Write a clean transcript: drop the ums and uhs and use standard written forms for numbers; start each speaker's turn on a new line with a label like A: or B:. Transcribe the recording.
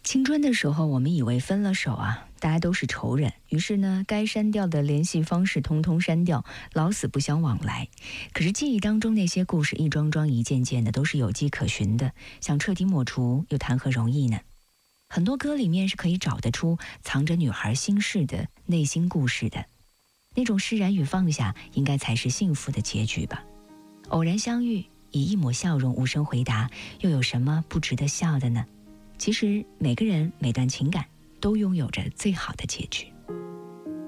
A: 青春的时候，我们以为分了手大家都是仇人，于是呢，该删掉的联系方式通通删掉，老死不相往来。可是记忆当中那些故事，一桩桩一件件的，都是有迹可循的，想彻底抹除，又谈何容易呢？很多歌里面是可以找得出藏着女孩心事的内心故事的，那种释然与放下，应该才是幸福的结局吧。偶然相遇，以一抹笑容无声回答，又有什么不值得笑的呢？其实每个人每段情感都拥有着最好的结局。